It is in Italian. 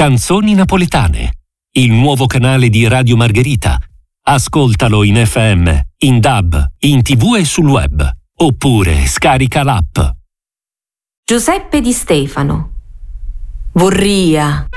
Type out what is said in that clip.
Canzoni napoletane, il nuovo canale di Radio Margherita. Ascoltalo in FM, in DAB, in TV e sul web. Oppure scarica l'app. Giuseppe Di Stefano. Vorria.